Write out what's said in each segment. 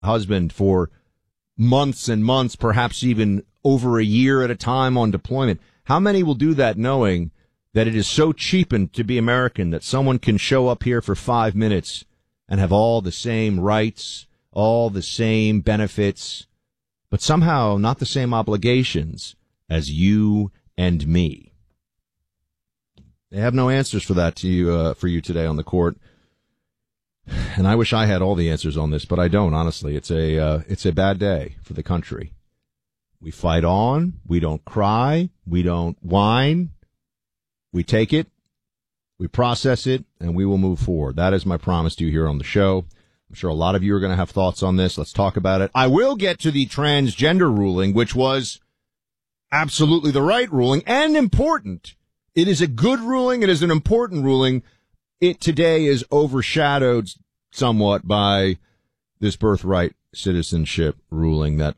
husband for months and months, perhaps even over a year at a time on deployment. How many will do that knowing that it is so cheapened to be American that someone can show up here for 5 minutes and have all the same rights, all the same benefits, but somehow not the same obligations as you and me? They have no answers for that for you today on the court. And I wish I had all the answers on this, but I don't, honestly. It's a bad day for the country. We fight on. We don't cry. We don't whine. We take it. We process it, and we will move forward. That is my promise to you here on the show. I'm sure a lot of you are going to have thoughts on this. Let's talk about it. I will get to the transgender ruling, which was absolutely the right ruling and important. It is a good ruling. It is an important ruling. It today is overshadowed somewhat by this birthright citizenship ruling that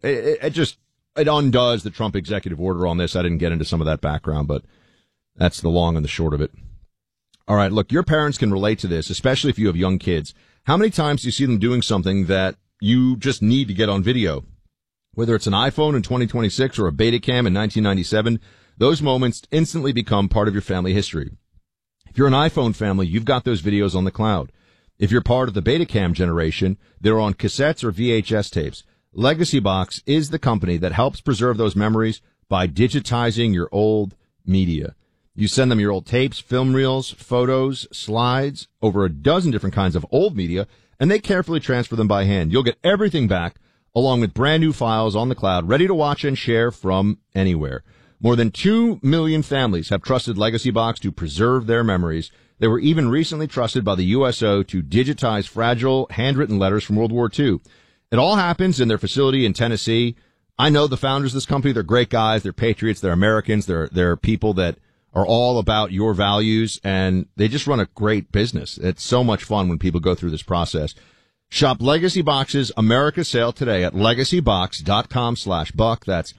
it undoes the Trump executive order on this. I didn't get into some of that background, but that's the long and the short of it. All right, look, your parents can relate to this, especially if you have young kids. How many times do you see them doing something that you just need to get on video? Whether it's an iPhone in 2026 or a Betacam in 1997, those moments instantly become part of your family history. If you're an iPhone family, you've got those videos on the cloud. If you're part of the Betacam generation, they're on cassettes or VHS tapes. Legacy Box is the company that helps preserve those memories by digitizing your old media. You send them your old tapes, film reels, photos, slides, over a dozen different kinds of old media, and they carefully transfer them by hand. You'll get everything back, along with brand new files on the cloud, ready to watch and share from anywhere. More than 2 million families have trusted Legacy Box to preserve their memories. They were even recently trusted by the USO to digitize fragile handwritten letters from World War II. It all happens in their facility in Tennessee. I know the founders of this company. They're great guys. They're patriots. They're Americans. They're people that are all about your values, and they just run a great business. It's so much fun when people go through this process. Shop Legacy Box's America sale today at legacybox.com/buck. That's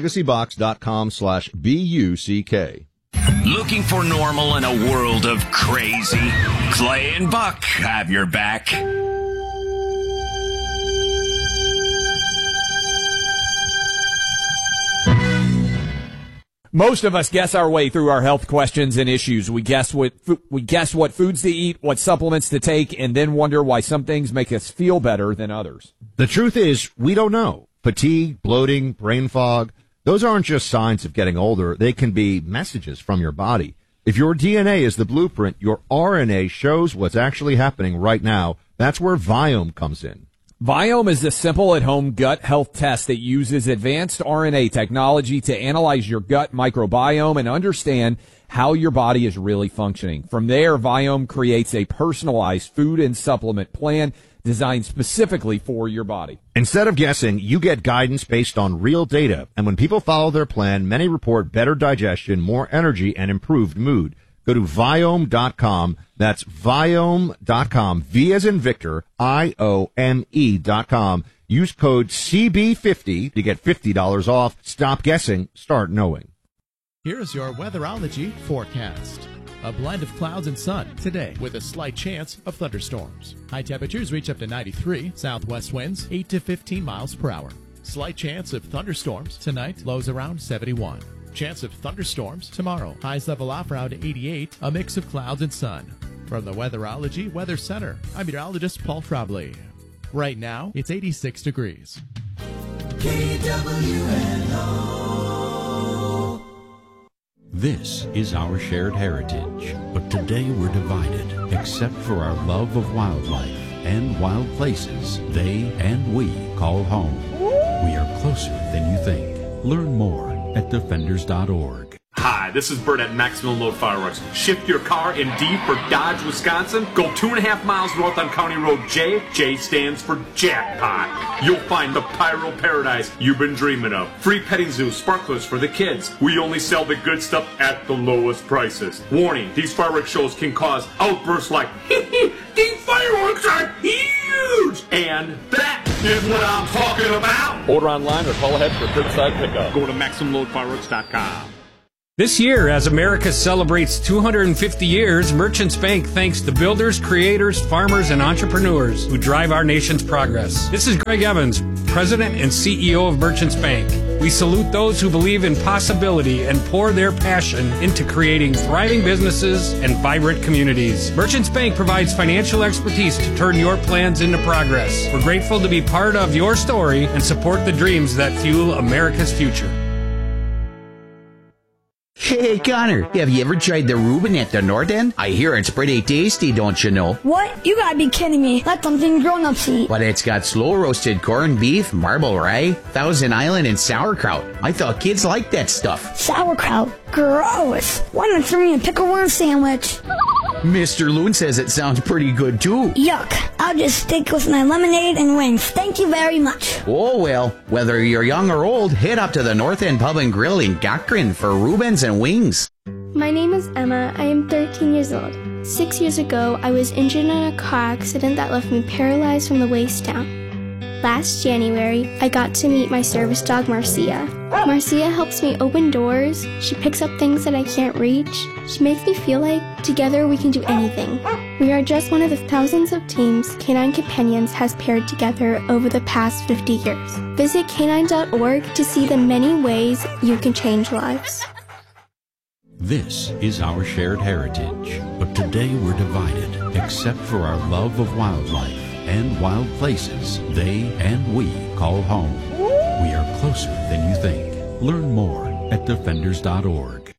legacybox.com/BUCK. Looking for normal in a world of crazy? Clay and Buck have your back. Most of us guess our way through our health questions and issues. We guess what foods to eat, what supplements to take, and then wonder why some things make us feel better than others. The truth is, we don't know. Fatigue, bloating, brain fog, those aren't just signs of getting older. They can be messages from your body. If your DNA is the blueprint, your RNA shows what's actually happening right now. That's where Viome comes in. Viome is a simple at-home gut health test that uses advanced RNA technology to analyze your gut microbiome and understand how your body is really functioning. From there, Viome creates a personalized food and supplement plan designed specifically for your body. Instead of guessing, you get guidance based on real data. And when people follow their plan, many report better digestion, more energy, and improved mood. Go to Viome.com. That's Viome.com. V as in Victor, IOME.com. Use code CB50 to get $50 off. Stop guessing. Start knowing. Here's your weatherology forecast. A blend of clouds and sun today with a slight chance of thunderstorms. High temperatures reach up to 93. Southwest winds 8 to 15 miles per hour. Slight chance of thunderstorms tonight. Lows around 71. Chance of thunderstorms tomorrow. Highs level off around 88. A mix of clouds and sun. From the Weatherology Weather Center, I'm meteorologist Paul Trombley. Right now, it's 86 degrees. KWNO. This is our shared heritage, but today we're divided, except for our love of wildlife and wild places they and we call home. We are closer than you think. Learn more at defenders.org. Hi, this is Bert at Maximum Load Fireworks. Shift your car in D for Dodge, Wisconsin. Go 2.5 miles north on County Road J. J stands for jackpot. You'll find the pyro paradise you've been dreaming of. Free petting zoo, sparklers for the kids. We only sell the good stuff at the lowest prices. Warning, these fireworks shows can cause outbursts like, these fireworks are huge! And that is what I'm talking about. Order online or call ahead for curbside pickup. Go to MaximumLoadFireworks.com. This year, as America celebrates 250 years, Merchants Bank thanks the builders, creators, farmers, and entrepreneurs who drive our nation's progress. This is Greg Evans, President and CEO of Merchants Bank. We salute those who believe in possibility and pour their passion into creating thriving businesses and vibrant communities. Merchants Bank provides financial expertise to turn your plans into progress. We're grateful to be part of your story and support the dreams that fuel America's future. Hey, Connor, have you ever tried the Reuben at the North End? I hear it's pretty tasty, don't you know? What? You gotta be kidding me. That's something grown-ups eat. But it's got slow-roasted corned beef, marble rye, Thousand Island, and sauerkraut. I thought kids liked that stuff. Sauerkraut? Gross. Why not throw me a pickle worm sandwich? Mr. Loon says it sounds pretty good, too. Yuck. I'll just stick with my lemonade and wings. Thank you very much. Oh, well, whether you're young or old, head up to the North End Pub and Grill in Cochrane for Reubens and wings. My name is Emma. I am 13 years old. 6 years ago, I was injured in a car accident that left me paralyzed from the waist down. Last January, I got to meet my service dog, Marcia. Marcia helps me open doors. She picks up things that I can't reach. She makes me feel like together we can do anything. We are just one of the thousands of teams Canine Companions has paired together over the past 50 years. Visit canine.org to see the many ways you can change lives. This is our shared heritage, but today we're divided, except for our love of wildlife and wild places they and we call home. We are closer than you think. Learn more at defenders.org.